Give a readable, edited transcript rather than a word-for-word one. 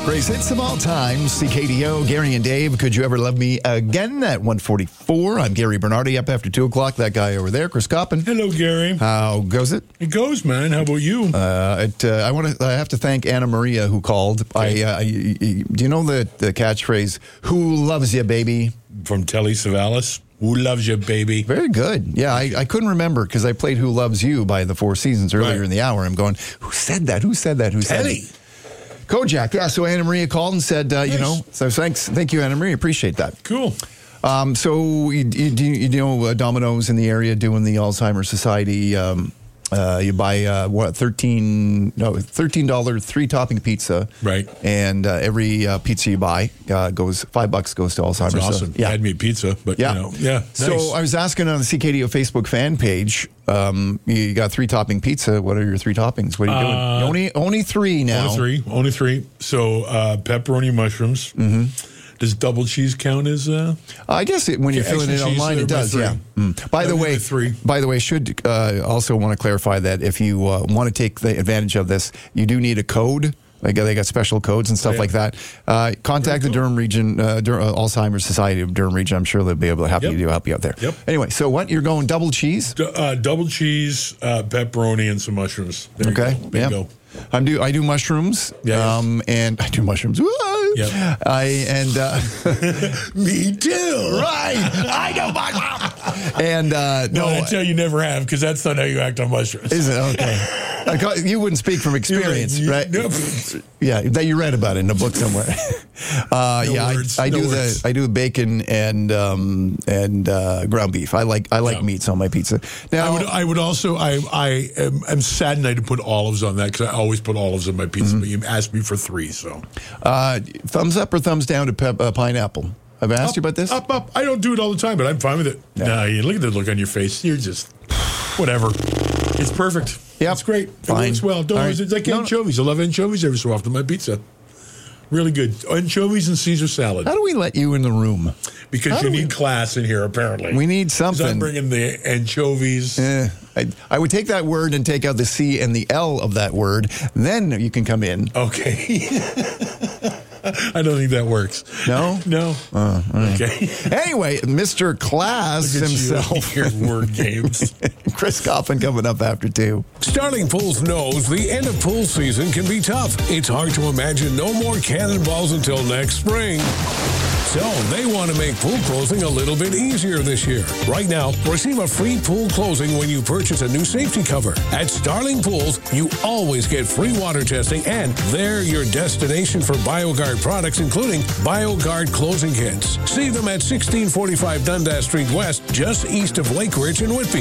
Greatest hits of all time, CKDO, Gary and Dave. Could you ever love me again at 1:44? I'm Gary Bernardi, up after 2 o'clock. That guy over there, Chris Coppin. Hello, Gary. How goes it? It goes, man. How about you? I have to thank Anna Maria who called. Okay. Do you know the catchphrase, "Who loves you, baby"? From Telly Savalas. Who loves you, baby? Very good. Yeah, I couldn't remember because I played "Who Loves You" by the Four Seasons earlier Right. in the hour. I'm going, who said that? Who said that? Who said Telly. it? Kojak. Yeah. So Anna Maria called and said, Nice. So thank you, Anna Maria. Appreciate that. Cool. So you know Domino's in the area doing the Alzheimer's Society. You buy $13 3-topping pizza, Right. And every pizza you buy goes $5 goes to Alzheimer's. That's awesome. So, yeah. Had me pizza, but nice. So I was asking on the CKDO Facebook fan page. You got 3-topping pizza. What are your 3 toppings? What are you doing? Only 3 now. Only three. So pepperoni, mushrooms. Mm-hmm. Does double cheese count as? I guess when you're filling it extra cheese, online, it does. three. Yeah. By the way, 3. By the way, should also want to clarify that if you want to take the advantage of this, you do need a code. They got special codes and stuff like that. Contact the Durham Region, Alzheimer's Society of Durham Region. I'm sure they'll be able to help you out there. Yep. Anyway, so what? You're going double cheese? Double cheese, pepperoni, and some mushrooms. There Okay. You go. There you go. I do mushrooms. Yeah. And I do mushrooms. Yep. Me too. Right. I do mushrooms. And No, I tell you never have, because that's not how you act on mushrooms. Is it? Okay. You wouldn't speak from experience, right? Nope. Yeah, that you read about it in a book somewhere. I do bacon and ground beef. I like meats on my pizza. Now I would also I am saddened I didn't put olives on that, because I always put olives on my pizza. But you asked me for 3, so thumbs up or thumbs down to pineapple. I've asked you about this. Up. I don't do it all the time, but I'm fine with it. Yeah. Nah, you look at the look on your face. You're just whatever. It's perfect. Yep. It's great. Fine. It works well. It's like anchovies. I love anchovies every so often on my pizza. Really good. Anchovies and Caesar salad. How do we let you in the room? Because you need class in here, apparently. We need something. I'm bringing the anchovies. I would take that word and take out the C and the L of that word. Then you can come in. Okay. I don't think that works. No? No. Okay. Anyway, Mr. Class himself. Your word games. Chris Coffin coming up after 2. Starling Pools knows the end of pool season can be tough. It's hard to imagine no more cannonballs until next spring. So they want to make pool closing a little bit easier this year. Right now, receive a free pool closing when you purchase a new safety cover. At Starling Pools, you always get free water testing, and they're your destination for BioGuard products, including BioGuard closing kits. See them at 1645 Dundas Street West, just east of Lake Ridge in Whitby.